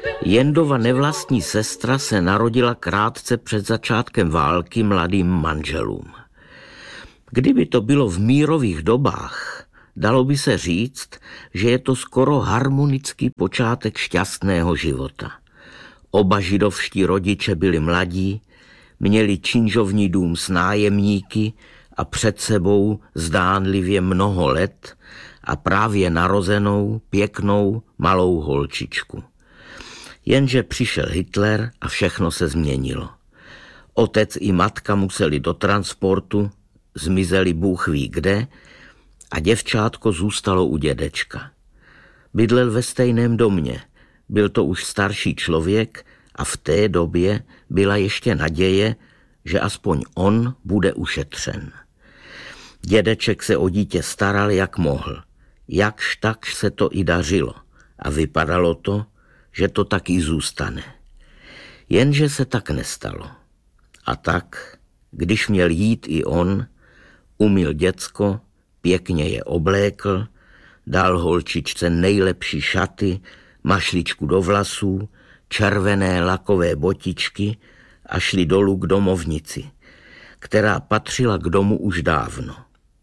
Jendova nevlastní sestra se narodila krátce před začátkem války mladým manželům. Kdyby to bylo v mírových dobách, dalo by se říct, že je to skoro harmonický počátek šťastného života. Oba židovští rodiče byli mladí, měli činžovní dům s nájemníky a před sebou zdánlivě mnoho let a právě narozenou, pěknou, malou holčičku. Jenže přišel Hitler a všechno se změnilo. Otec i matka museli do transportu, zmizeli Bůh ví kde a děvčátko zůstalo u dědečka. Bydlel ve stejném domě, byl to už starší člověk a v té době byla ještě naděje, že aspoň on bude ušetřen. Dědeček se o dítě staral, jak mohl. Jakž takž se to i dařilo a vypadalo to, že to tak i zůstane. Jenže se tak nestalo. A tak, když měl jít i on, umyl děcko, pěkně je oblékl, dal holčičce nejlepší šaty, mašličku do vlasů, červené lakové botičky a šli dolů k domovnici, která patřila k domu už dávno.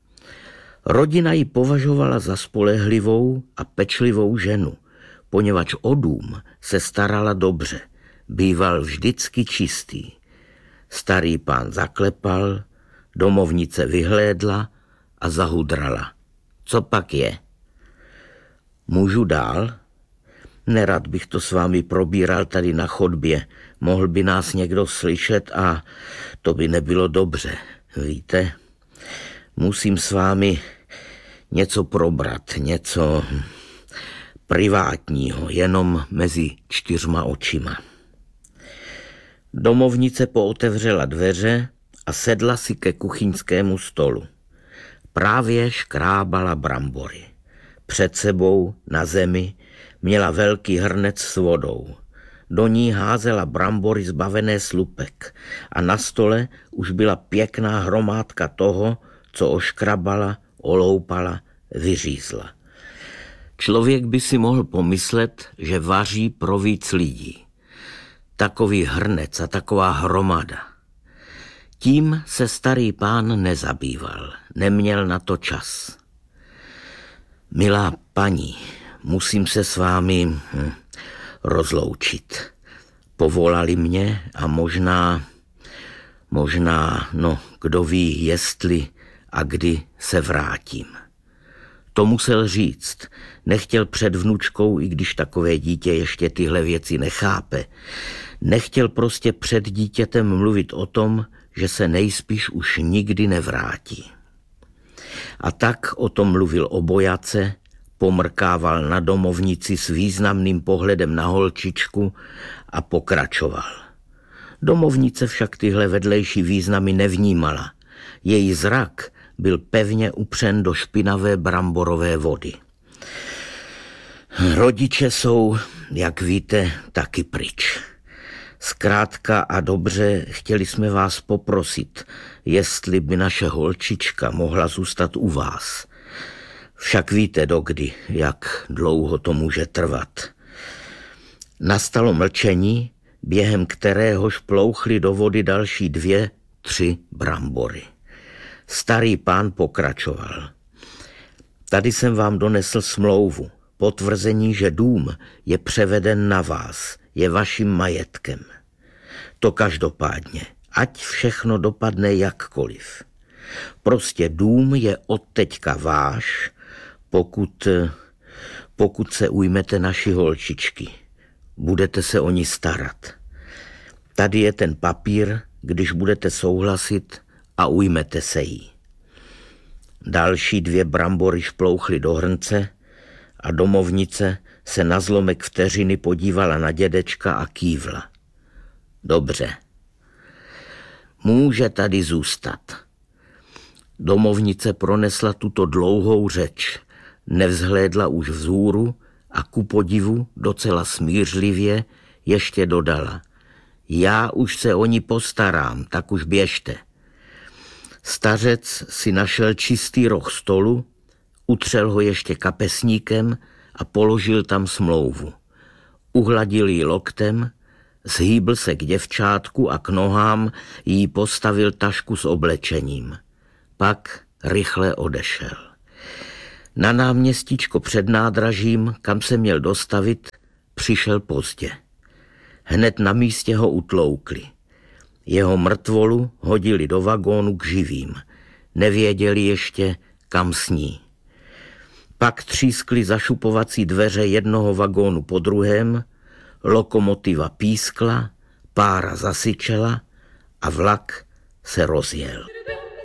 Rodina ji považovala za spolehlivou a pečlivou ženu, poněvadž o dům se starala dobře, býval vždycky čistý. Starý pán zaklepal, domovnice vyhlédla a zahudrala. Co pak je? Můžu dál? Nerad bych to s vámi probíral tady na chodbě. Mohl by nás někdo slyšet a to by nebylo dobře, víte? Musím s vámi něco probrat, něco privátního, jenom mezi 4 očima. Domovnice pootevřela dveře a sedla si ke kuchyňskému stolu. Právě škrábala brambory. Před sebou na zemi měla velký hrnec s vodou. Do ní házela brambory zbavené slupek a na stole už byla pěkná hromádka toho, co oškrabala, oloupala, vyřízla. Člověk by si mohl pomyslet, že vaří pro víc lidí. Takový hrnec a taková hromada. Tím se starý pán nezabýval, neměl na to čas. Milá paní, musím se s vámi rozloučit. Povolali mě a možná, kdo ví, jestli a kdy se vrátím. To musel říct. Nechtěl před vnučkou, i když takové dítě ještě tyhle věci nechápe. Nechtěl prostě před dítětem mluvit o tom, že se nejspíš už nikdy nevrátí. A tak o tom mluvil obojace, pomrkával na domovnici s významným pohledem na holčičku a pokračoval. Domovnice však tyhle vedlejší významy nevnímala. Její zrak byl pevně upřen do špinavé bramborové vody. Rodiče jsou, jak víte, taky pryč. Zkrátka a dobře, chtěli jsme vás poprosit, jestli by naše holčička mohla zůstat u vás. Však víte dokdy, jak dlouho to může trvat. Nastalo mlčení, během kteréhož plouchly do vody další 2, 3 brambory. Starý pán pokračoval. Tady jsem vám donesl smlouvu, potvrzení, že dům je převeden na vás, je vaším majetkem. To každopádně, ať všechno dopadne jakkoliv. Prostě dům je odteďka váš, pokud se ujmete naší holčičky. Budete se o ní starat. Tady je ten papír, když budete souhlasit a ujmete se jí. Další 2 brambory šplouchly do hrnce a domovnice se na zlomek vteřiny podívala na dědečka a kývla. Dobře. Může tady zůstat. Domovnice pronesla tuto dlouhou řeč, nevzhlédla už vzhůru a ku podivu docela smířlivě ještě dodala. Já už se o ní postarám, tak už běžte. Stařec si našel čistý roh stolu, utřel ho ještě kapesníkem a položil tam smlouvu. Uhladil jí loktem, zhýbl se k děvčátku a k nohám jí postavil tašku s oblečením. Pak rychle odešel. Na náměstíčko před nádražím, kam se měl dostavit, přišel pozdě. Hned na místě ho utloukli. Jeho mrtvolu hodili do vagónu k živým. Nevěděli ještě, kam sní. Pak třískly zašupovací dveře jednoho vagónu po druhém, lokomotiva pískla, pára zasyčela a vlak se rozjel.